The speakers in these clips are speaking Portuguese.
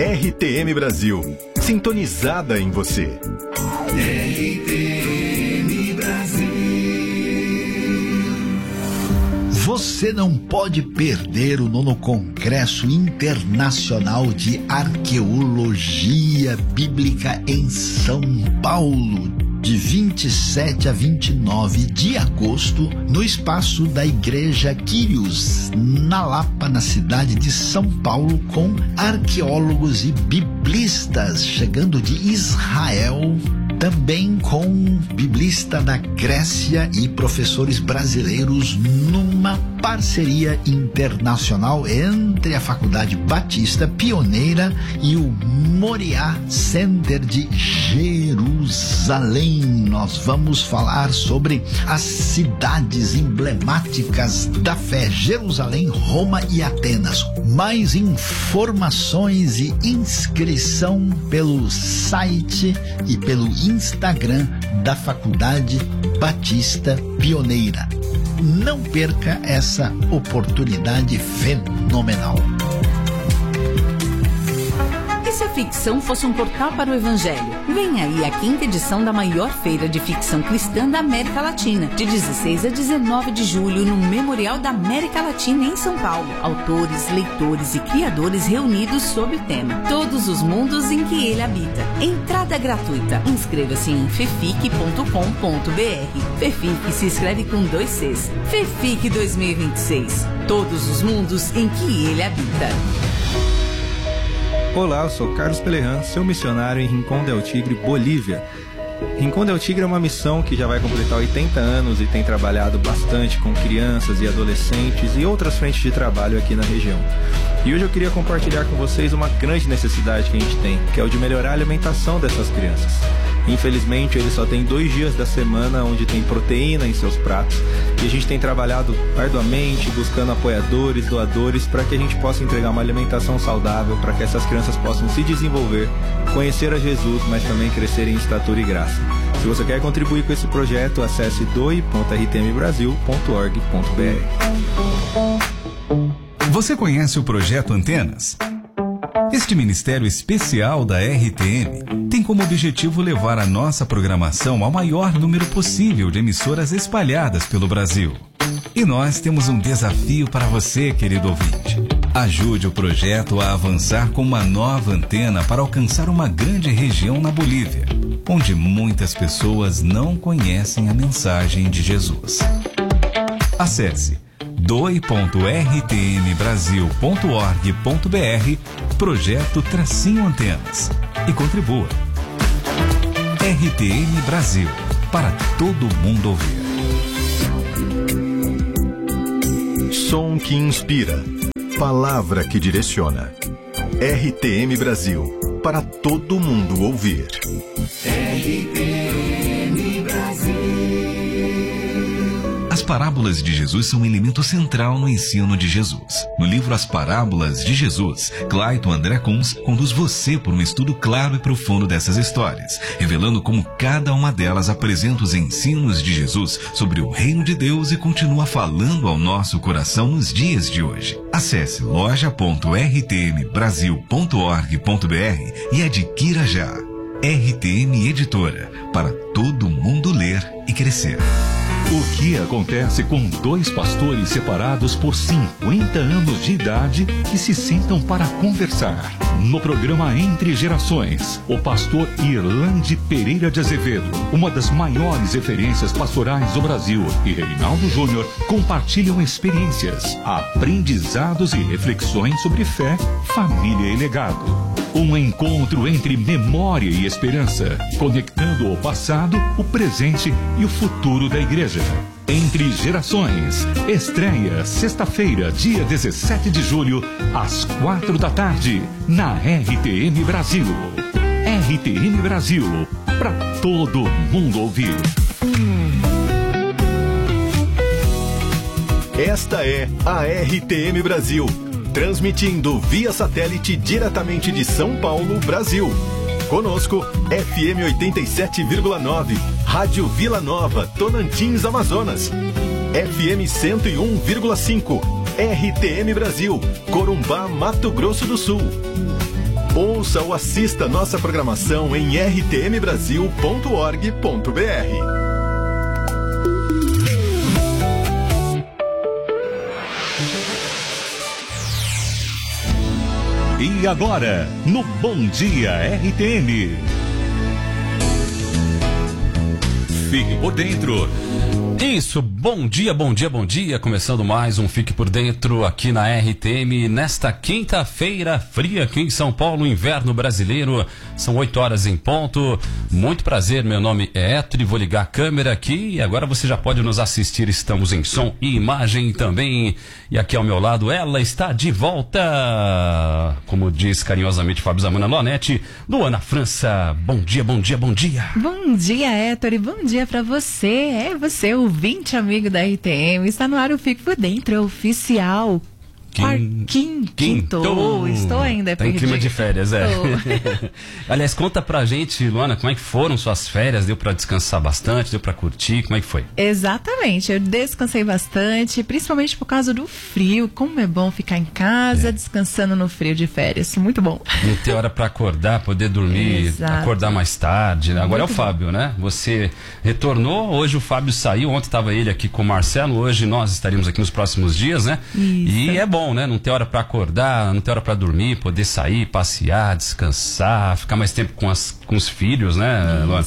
RTM Brasil, sintonizada em você. RTM Brasil. Você não pode perder o 9º Congresso Internacional de Arqueologia Bíblica em São Paulo, de 27 a 29 de agosto, no espaço da Igreja Quírios, na Lapa, na cidade de São Paulo, com arqueólogos e biblistas chegando de Israel, também com biblista da Grécia e professores brasileiros, numa parceria internacional entre a Faculdade Batista Pioneira e o Moriá Center de Jerusalém. Nós vamos falar sobre as cidades emblemáticas da fé: Jerusalém, Roma e Atenas. Mais informações e inscrição pelo site e pelo Instagram da Faculdade Batista Pioneira. Não perca essa oportunidade fenomenal. E se a ficção fosse um portal para o Evangelho? Vem aí a 5ª edição da maior feira de ficção cristã da América Latina, de 16 a 19 de julho, no Memorial da América Latina, em São Paulo. Autores, leitores e criadores reunidos sob o tema Todos os Mundos em que Ele Habita. Entrada gratuita. Inscreva-se em fefic.com.br. Fefic se escreve com 2 Cs. Fefic 2026. Todos os mundos em que Ele habita. Olá, eu sou Carlos Pelerran, seu missionário em Rincón del Tigre, Bolívia. Rincón del Tigre é uma missão que já vai completar 80 anos e tem trabalhado bastante com crianças e adolescentes e outras frentes de trabalho aqui na região. E hoje eu queria compartilhar com vocês uma grande necessidade que a gente tem, que é o de melhorar a alimentação dessas crianças. Infelizmente, eles só têm 2 dias da semana onde tem proteína em seus pratos, e a gente tem trabalhado arduamente, buscando apoiadores, doadores, para que a gente possa entregar uma alimentação saudável, para que essas crianças possam se desenvolver, conhecer a Jesus, mas também crescer em estatura e graça. Se você quer contribuir com esse projeto, acesse doe.rtmbrasil.org.br. Você conhece o Projeto Antenas? Este ministério especial da RTM tem como objetivo levar a nossa programação ao maior número possível de emissoras espalhadas pelo Brasil. E nós temos um desafio para você, querido ouvinte. Ajude o projeto a avançar com uma nova antena para alcançar uma grande região na Bolívia, onde muitas pessoas não conhecem a mensagem de Jesus. Acesse doe.rtmbrasil.org.br Projeto-Antenas e contribua. RTM Brasil, para todo mundo ouvir. Som que inspira, palavra que direciona. RTM Brasil, para todo mundo ouvir. RTM Brasil. As parábolas de Jesus são um elemento central no ensino de Jesus. No livro As Parábolas de Jesus, Clayton André Kunz conduz você por um estudo claro e profundo dessas histórias, revelando como cada uma delas apresenta os ensinos de Jesus sobre o reino de Deus e continua falando ao nosso coração nos dias de hoje. Acesse loja.rtmbrasil.org.br e adquira já. RTM Editora, para todo mundo ler e crescer. O que acontece com 2 pastores separados por 50 anos de idade que se sentam para conversar? No programa Entre Gerações, o pastor Irlande Pereira de Azevedo, uma das maiores referências pastorais do Brasil, e Reinaldo Júnior compartilham experiências, aprendizados e reflexões sobre fé, família e legado. Um encontro entre memória e esperança, conectando o passado, o presente e o futuro da igreja. Entre Gerações, estreia sexta-feira, dia 17 de julho, às 4 da tarde, na RTM Brasil. RTM Brasil, para todo mundo ouvir. Esta é a RTM Brasil, transmitindo via satélite diretamente de São Paulo, Brasil. Conosco, FM 87,9, Rádio Vila Nova, Tonantins, Amazonas. FM 101,5, RTM Brasil, Corumbá, Mato Grosso do Sul. Ouça ou assista nossa programação em rtmbrasil.org.br. E agora, no Bom Dia RTM. Fique por dentro. Isso, bom dia, bom dia, bom dia. Começando mais um Fique por Dentro aqui na RTM nesta quinta-feira fria aqui em São Paulo, inverno brasileiro. São 8 horas em ponto. Muito prazer, meu nome é Héctor e vou ligar a câmera aqui e agora você já pode nos assistir. Estamos em som e imagem também. E aqui ao meu lado ela está de volta. Como diz carinhosamente Fábio Zamana Lonete, Luana França. Bom dia, bom dia, bom dia. Bom dia, Héctor, e bom dia pra você. Você, ouvinte amigo da RTM, está no ar o Fique por Dentro, é oficial. Quintou. Estou ainda tá em clima de férias, é. Aliás, conta pra gente, Luana, como é que foram suas férias? Deu pra descansar bastante? Deu pra curtir? Como é que foi? Exatamente, eu descansei bastante, principalmente por causa do frio. Como é bom ficar em casa, descansando no frio de férias, muito bom. Não ter hora pra acordar, poder dormir, Exato. Acordar mais tarde, né? Agora Muito é o Fábio, né? Você retornou, hoje o Fábio saiu, ontem estava ele aqui com o Marcelo, hoje nós estaríamos aqui nos próximos dias, né? Isso. E é bom, né? Não ter hora pra acordar, não ter hora pra dormir, poder sair, passear, descansar, ficar mais tempo com os filhos, né, Luana?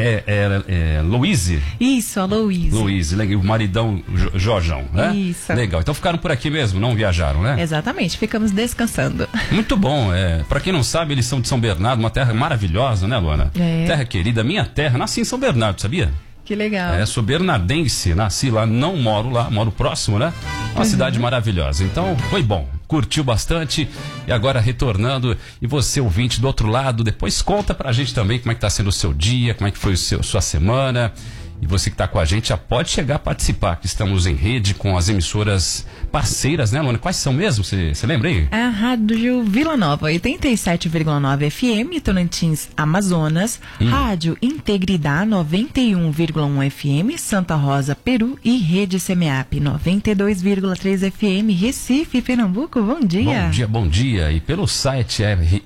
É Louise? Isso, a Louise. Louise, o maridão Jorjão, né? Isso. Legal, então ficaram por aqui mesmo, não viajaram, né? Exatamente, ficamos descansando. Muito bom, pra quem não sabe, eles são de São Bernardo, uma terra maravilhosa, né, Luana? É. Terra querida, minha terra, nasci em São Bernardo, sabia? Que legal. Sou bernardense, nasci lá, não moro lá, moro próximo, né? Uma cidade maravilhosa. Então, foi bom, curtiu bastante e agora retornando. E você, ouvinte do outro lado, depois conta pra gente também como é que tá sendo o seu dia, como é que foi sua semana. E você que tá com a gente já pode chegar a participar, que estamos em rede com as emissoras parceiras, né, Luana? Quais são mesmo? Você lembra aí? A Rádio Vila Nova 87,9 FM, Tocantins, Amazonas. Rádio Integridade 91,1 FM, Santa Rosa, Peru. E Rede CMEAP 92,3 FM, Recife, Pernambuco. Bom dia. Bom dia, bom dia. E pelo site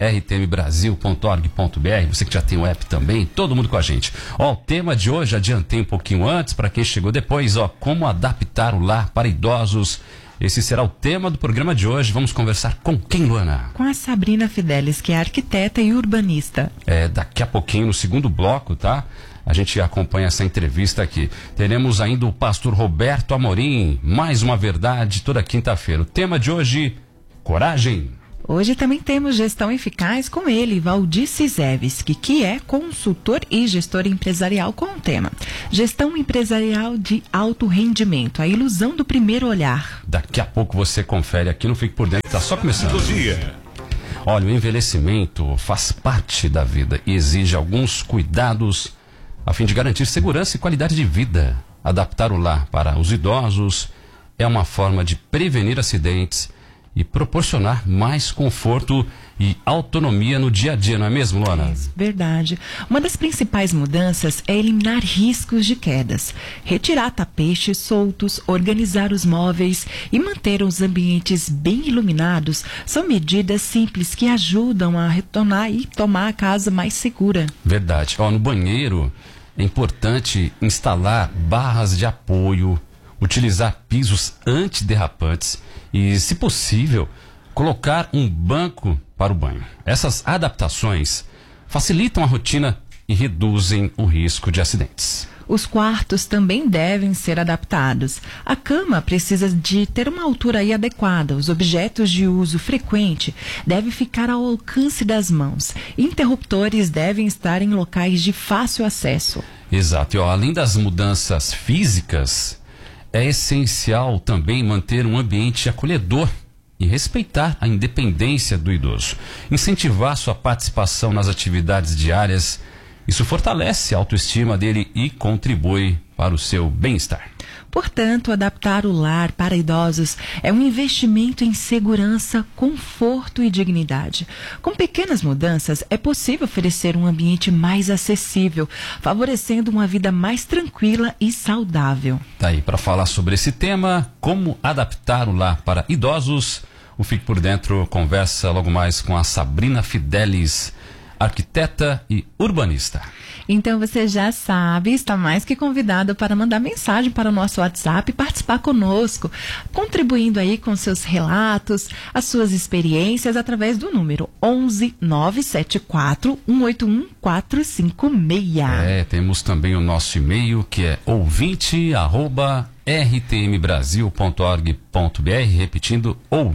rtmbrasil.org.br, você que já tem o app também, todo mundo com a gente. Ó, o tema de hoje, adiantei um pouquinho antes, para quem chegou depois, ó, como adaptar o lar para idosos. Esse será o tema do programa de hoje. Vamos conversar com quem, Luana? Com a Sabrina Fidelis, que é arquiteta e urbanista. Daqui a pouquinho, no segundo bloco, tá? A gente acompanha essa entrevista aqui. Teremos ainda o pastor Roberto Amorim, mais uma verdade, toda quinta-feira. O tema de hoje, coragem. Hoje também temos gestão eficaz com ele, Valdir Cizevski, que é consultor e gestor empresarial com o tema Gestão Empresarial de Alto Rendimento, a ilusão do primeiro olhar. Daqui a pouco você confere aqui no Fique por Dentro, tá só começando. Do dia. Olha, o envelhecimento faz parte da vida e exige alguns cuidados a fim de garantir segurança e qualidade de vida. Adaptar o lar para os idosos é uma forma de prevenir acidentes e proporcionar mais conforto e autonomia no dia a dia, não é mesmo, Luana? Verdade. Uma das principais mudanças é eliminar riscos de quedas, retirar tapetes soltos, organizar os móveis e manter os ambientes bem iluminados. São medidas simples que ajudam a retornar e tomar a casa mais segura. Verdade. No banheiro é importante instalar barras de apoio, utilizar pisos antiderrapantes e, se possível, colocar um banco para o banho. Essas adaptações facilitam a rotina e reduzem o risco de acidentes. Os quartos também devem ser adaptados. A cama precisa de ter uma altura adequada. Os objetos de uso frequente devem ficar ao alcance das mãos. Interruptores devem estar em locais de fácil acesso. Exato. E, além das mudanças físicas, é essencial também manter um ambiente acolhedor e respeitar a independência do idoso. Incentivar sua participação nas atividades diárias. Isso fortalece a autoestima dele e contribui para o seu bem-estar. Portanto, adaptar o lar para idosos é um investimento em segurança, conforto e dignidade. Com pequenas mudanças, é possível oferecer um ambiente mais acessível, favorecendo uma vida mais tranquila e saudável. Tá aí, para falar sobre esse tema, como adaptar o lar para idosos, O Fique por Dentro conversa logo mais com a Sabrina Fidelis, arquiteta e urbanista. Então você já sabe, está mais que convidado para mandar mensagem para o nosso WhatsApp e participar conosco, contribuindo aí com seus relatos, as suas experiências através do número 11 974 181 456. Temos também o nosso e-mail que é ouvinte@rtmbrasil.org.br, repetindo,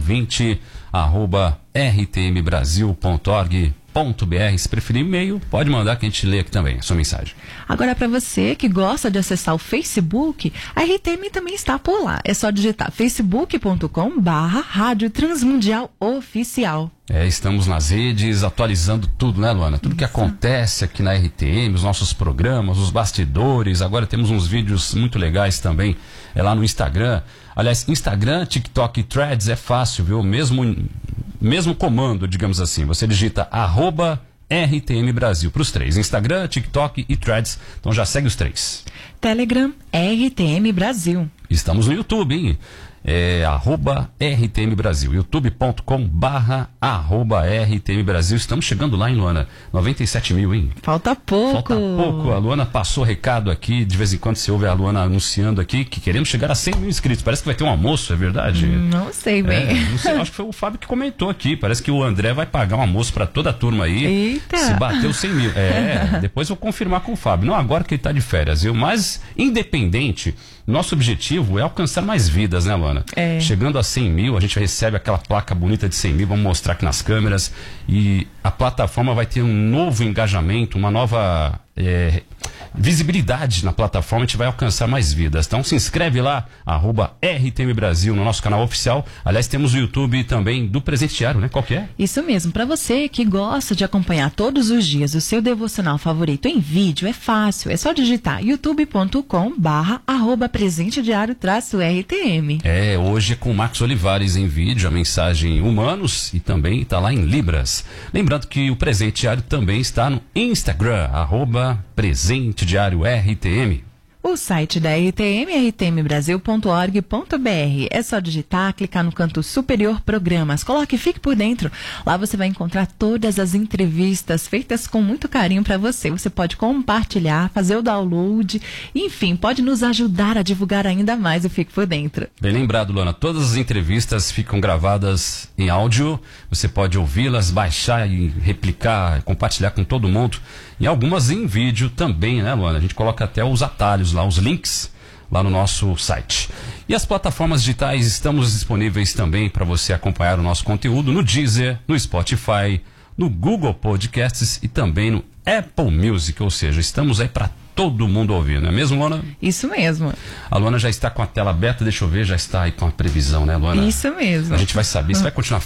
ouvinte@rtmbrasil.org.br. Se preferir e-mail, pode mandar que a gente lê aqui também a sua mensagem. Agora, para você que gosta de acessar o Facebook, a RTM também está por lá. É só digitar facebook.com/Rádio Transmundial Oficial. Estamos nas redes, atualizando tudo, né, Luana? Tudo que acontece aqui na RTM, os nossos programas, os bastidores. Agora temos uns vídeos muito legais também lá no Instagram. Aliás, Instagram, TikTok e Threads é fácil, viu? Mesmo comando, digamos assim. Você digita @RTM Brasil para os três. Instagram, TikTok e Threads. Então já segue os três. Telegram, RTM Brasil. Estamos no YouTube, hein? @RTM Brasil, youtube.com/RTM Brasil. Estamos chegando lá, hein, Luana? 97 mil, hein? Falta pouco. A Luana passou recado aqui, de vez em quando você ouve a Luana anunciando aqui que queremos chegar a 100 mil inscritos. Parece que vai ter um almoço, é verdade? Não sei bem. Não sei, acho que foi o Fábio que comentou aqui. Parece que o André vai pagar um almoço para toda a turma aí. Eita. Se bateu 100 mil. Depois vou confirmar com o Fábio. Não agora que ele tá de férias, viu? Mas, independente, nosso objetivo é alcançar mais vidas, né, Luana? Chegando a 100 mil, a gente recebe aquela placa bonita de 100 mil, vamos mostrar aqui nas câmeras, e a plataforma vai ter um novo engajamento, uma nova visibilidade na plataforma, a gente vai alcançar mais vidas. Então se inscreve lá, @RTM Brasil, no nosso canal oficial. Aliás, temos o YouTube também do Presente Diário, né? Qual que é? Isso mesmo, para você que gosta de acompanhar todos os dias o seu devocional favorito em vídeo, é fácil, é só digitar youtube.com/Presente Diário-RTM. Hoje é com o Marcos Olivares em vídeo, a mensagem Humanos, e também está lá em Libras. Lembrando que o Presente Diário também está no Instagram, @Presente Diário RTM. O site da RTM é rtmbrasil.org.br. É só digitar, clicar no canto superior Programas. Coloque Fique por Dentro. Lá você vai encontrar todas as entrevistas feitas com muito carinho para você. Você pode compartilhar, fazer o download, enfim, pode nos ajudar a divulgar ainda mais o Fique por Dentro. Bem lembrado, Luana. Todas as entrevistas ficam gravadas em áudio. Você pode ouvi-las, baixar e replicar, compartilhar com todo mundo. E algumas em vídeo também, né, Luana? A gente coloca até os atalhos lá, os links lá no nosso site. E as plataformas digitais, estamos disponíveis também para você acompanhar o nosso conteúdo no Deezer, no Spotify, no Google Podcasts e também no Apple Music, ou seja, estamos aí para todo mundo ouvir, não é mesmo, Luana? Isso mesmo. A Luana já está com a tela aberta, deixa eu ver, já está aí com a previsão, né, Luana? Isso mesmo. A gente vai saber, você vai continuar